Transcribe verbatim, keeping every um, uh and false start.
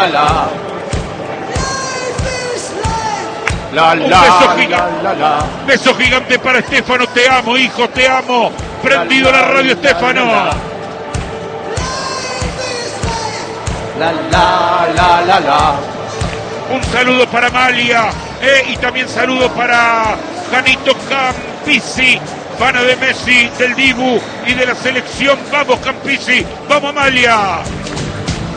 la, la. La, la, Un beso gigante, la, la, la. beso gigante para Estefano, te amo, hijo, te amo. Prendido la, la, la radio, la, Estefano. La, la, la, la, la, la. Un saludo para Amalia, eh, y también saludo para Janito Campisi, fana de Messi, del Dibu y de la selección. Vamos Campisi, vamos Amalia.